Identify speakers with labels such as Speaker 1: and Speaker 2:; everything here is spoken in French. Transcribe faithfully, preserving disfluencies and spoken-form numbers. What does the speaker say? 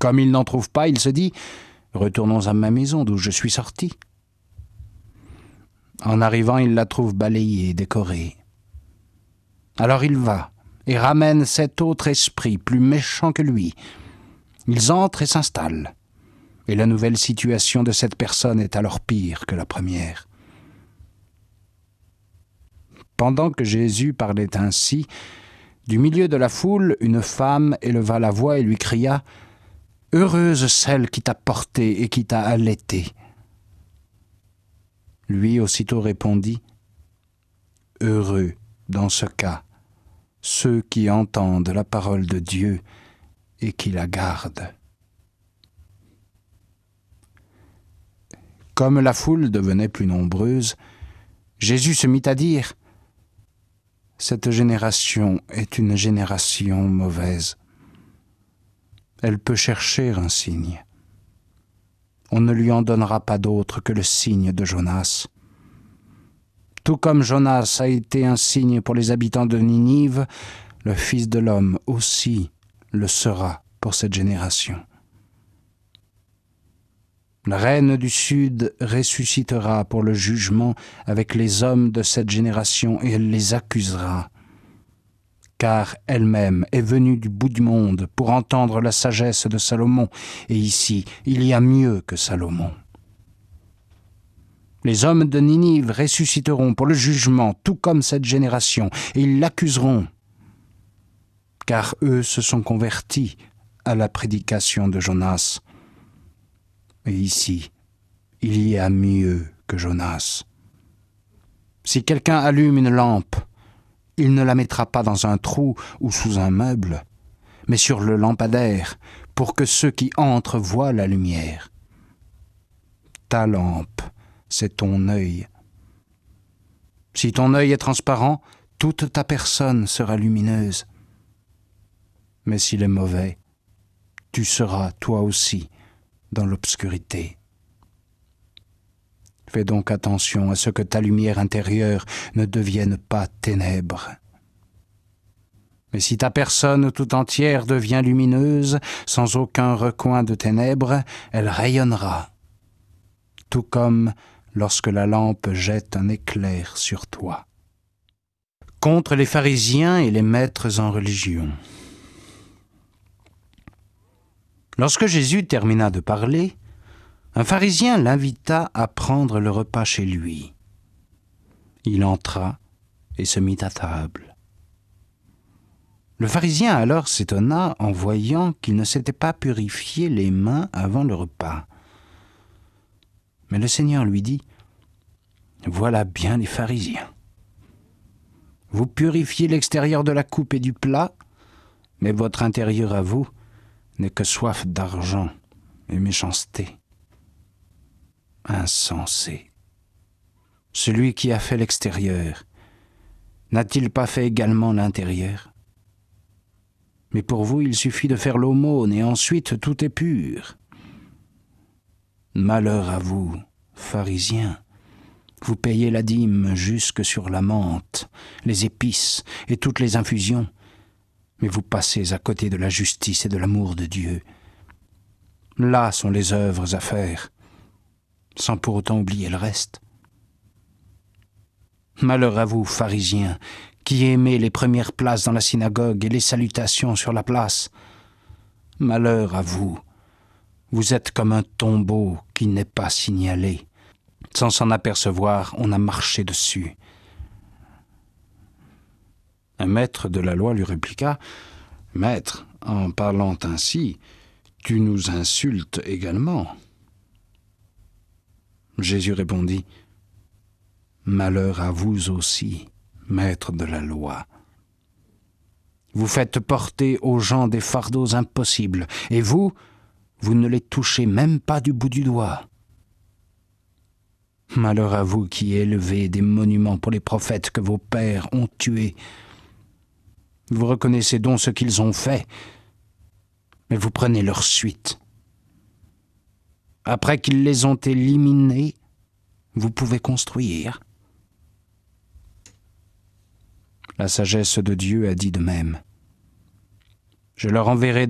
Speaker 1: Comme il n'en trouve pas, il se dit « Retournons à ma maison d'où je suis sorti ». En arrivant, il la trouve balayée, décorée. Alors il va et ramène cet autre esprit, plus méchant que lui. Ils entrent et s'installent. Et la nouvelle situation de cette personne est alors pire que la première. Pendant que Jésus parlait ainsi, du milieu de la foule, une femme éleva la voix et lui cria « Heureuse celle qui t'a porté et qui t'a allaité !» Lui aussitôt répondit « Heureux, dans ce cas, ceux qui entendent la parole de Dieu et qui la gardent. » Comme la foule devenait plus nombreuse, Jésus se mit à dire « Cette génération est une génération mauvaise. Elle peut chercher un signe. On ne lui en donnera pas d'autre que le signe de Jonas. Tout comme Jonas a été un signe pour les habitants de Ninive, le Fils de l'homme aussi le sera pour cette génération. La reine du Sud ressuscitera pour le jugement avec les hommes de cette génération et elle les accusera, car elle-même est venue du bout du monde pour entendre la sagesse de Salomon, et ici, il y a mieux que Salomon. Les hommes de Ninive ressusciteront pour le jugement, tout comme cette génération, et ils l'accuseront, car eux se sont convertis à la prédication de Jonas. Et ici, il y a mieux que Jonas. Si quelqu'un allume une lampe, il ne la mettra pas dans un trou ou sous un meuble, mais sur le lampadaire, pour que ceux qui entrent voient la lumière. Ta lampe, c'est ton œil. Si ton œil est transparent, toute ta personne sera lumineuse. Mais s'il est mauvais, tu seras toi aussi dans l'obscurité. Fais donc attention à ce que ta lumière intérieure ne devienne pas ténèbres. Mais si ta personne tout entière devient lumineuse, sans aucun recoin de ténèbres, elle rayonnera, tout comme lorsque la lampe jette un éclair sur toi. Contre les pharisiens et les maîtres en religion. Lorsque Jésus termina de parler, un pharisien l'invita à prendre le repas chez lui. Il entra et se mit à table. Le pharisien alors s'étonna en voyant qu'il ne s'était pas purifié les mains avant le repas. Mais le Seigneur lui dit « Voilà bien les pharisiens. Vous purifiez l'extérieur de la coupe et du plat, mais votre intérieur à vous n'est que soif d'argent et méchanceté. Insensé. Celui qui a fait l'extérieur, n'a-t-il pas fait également l'intérieur? Mais pour vous, il suffit de faire l'aumône et ensuite tout est pur. Malheur à vous, pharisiens, vous payez la dîme jusque sur la menthe, les épices et toutes les infusions, mais vous passez à côté de la justice et de l'amour de Dieu. Là sont les œuvres à faire, sans pour autant oublier le reste. Malheur à vous, pharisiens, qui aimez les premières places dans la synagogue et les salutations sur la place. Malheur à vous, vous êtes comme un tombeau qui n'est pas signalé. Sans s'en apercevoir, on a marché dessus. Un maître de la loi lui répliqua « Maître, en parlant ainsi, tu nous insultes également. » Jésus répondit « Malheur à vous aussi, maître de la loi. Vous faites porter aux gens des fardeaux impossibles, et vous, vous ne les touchez même pas du bout du doigt. Malheur à vous qui élevez des monuments pour les prophètes que vos pères ont tués. Vous reconnaissez donc ce qu'ils ont fait, mais vous prenez leur suite. Après qu'ils les ont éliminés, vous pouvez construire. La sagesse de Dieu a dit de même. Je leur enverrai